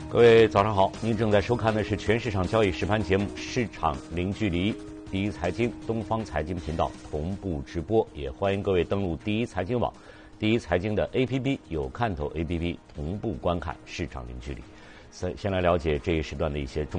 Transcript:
各位早上好，您正在收看的是全市场交易实盘节目《市场零距离》，第一财经东方财经频道同步直播，也欢迎各位登录第一财经网、第一财经的 APP 有看头 APP 同步观看《市场零距离》。先来了解这一时段的一些重